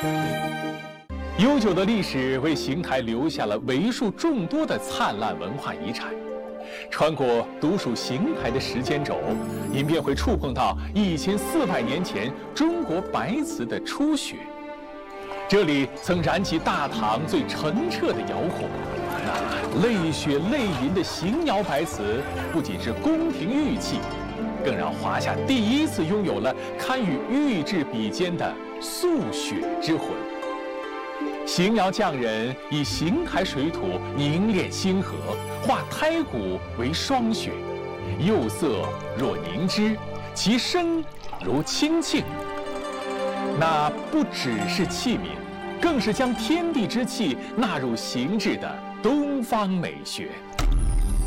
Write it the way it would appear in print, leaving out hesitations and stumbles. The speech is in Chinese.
悠久的历史为邢台留下了为数众多的灿烂文化遗产。穿过独属邢台的时间轴，您便会触碰到1400年前中国白瓷的初雪。这里曾燃起大唐最澄澈的窑火，那泪血泪吟的邢窑白瓷不仅是宫廷玉器，更让华夏第一次拥有了堪与玉质比肩的素雪之魂。邢窑匠人以邢台水土凝练星河，化胎骨为霜雪，釉色若凝脂，其声如清磬。那不只是器皿，更是将天地之气纳入形制的东方美学。